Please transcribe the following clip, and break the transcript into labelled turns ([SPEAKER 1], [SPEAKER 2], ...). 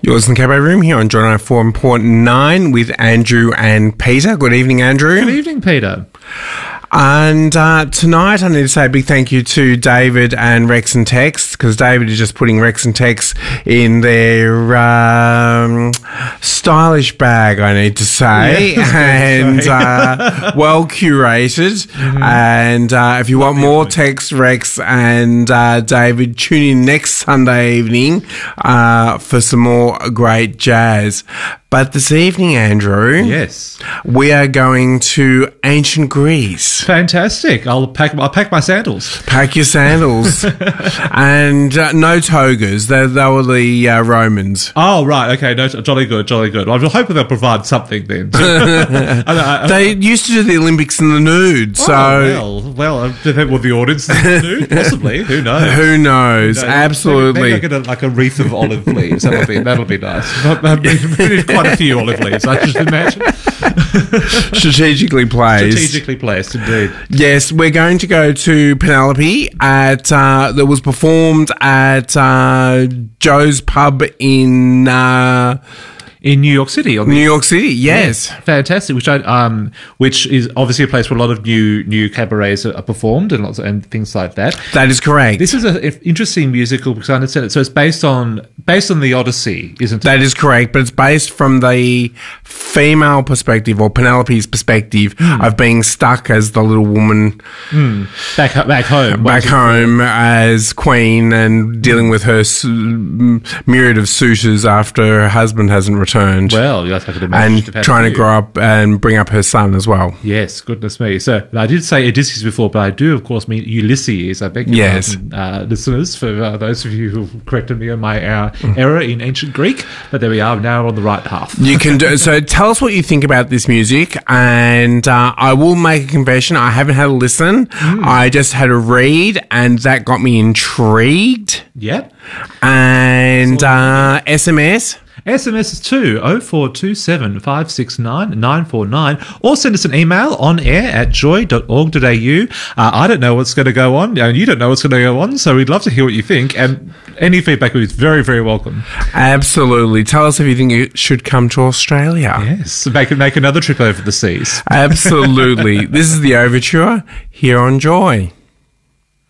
[SPEAKER 1] You're listening to Cabaret Room here on John 94.9 with Andrew and Peter. Good evening, Andrew.
[SPEAKER 2] Good evening, Peter.
[SPEAKER 1] And tonight I need to say a big thank you to David and Rex and Tex, because David is just putting Rex and Tex in their stylish bag, I need to say, and well curated. Mm-hmm. And if you want more Tex, Rex and David, tune in next Sunday evening for some more great jazz. But this evening, Andrew,
[SPEAKER 2] yes,
[SPEAKER 1] we are going to ancient Greece.
[SPEAKER 2] Fantastic! I'll pack my sandals.
[SPEAKER 1] Pack your sandals, and no togas. They were the Romans.
[SPEAKER 2] Oh right, okay. No, jolly good. I'm hoping they'll provide something then.
[SPEAKER 1] They used to do the Olympics in the nude.
[SPEAKER 2] Well, will the audience in the nude? Possibly. Who knows?
[SPEAKER 1] Who knows? Absolutely.
[SPEAKER 2] Maybe get like a wreath of olive leaves. That'll be nice. Quite a few olive leaves, I should imagine.
[SPEAKER 1] Strategically
[SPEAKER 2] placed, indeed.
[SPEAKER 1] Yes, we're going to go to Penelope that was performed at Joe's Pub in
[SPEAKER 2] New York City.
[SPEAKER 1] New York City, yes.
[SPEAKER 2] Fantastic. Which is obviously a place where a lot of new cabarets are performed and things like that.
[SPEAKER 1] That is correct.
[SPEAKER 2] This is an interesting musical because I understand it. So it's based on the Odyssey, isn't it?
[SPEAKER 1] That is correct, but it's based from the female perspective, or Penelope's perspective, of being stuck as the little woman
[SPEAKER 2] back home
[SPEAKER 1] as queen and dealing with her myriad of suitors after her husband hasn't returned.
[SPEAKER 2] Well, yes, I could imagine.
[SPEAKER 1] And trying to grow up and bring up her son as well.
[SPEAKER 2] Yes, goodness me. So I did say Odysseus before, but I do, of course, mean Ulysses. I beg your pardon, listeners, for those of you who corrected me on my error in ancient Greek. But there we are, now on the right half.
[SPEAKER 1] You can do so. Tell us what you think about this music, and I will make a confession. I haven't had a listen. I just had a read, and that got me intrigued.
[SPEAKER 2] Yep.
[SPEAKER 1] And SMS.
[SPEAKER 2] SMS is 0427 569 949, or send us an email on air at joy.org.au. I don't know what's going to go on, and you don't know what's going to go on, so we'd love to hear what you think, and any feedback is very, very welcome.
[SPEAKER 1] Absolutely. Tell us if you think it should come to Australia.
[SPEAKER 2] Yes, make another trip over the seas.
[SPEAKER 1] Absolutely. This is the Overture here on Joy.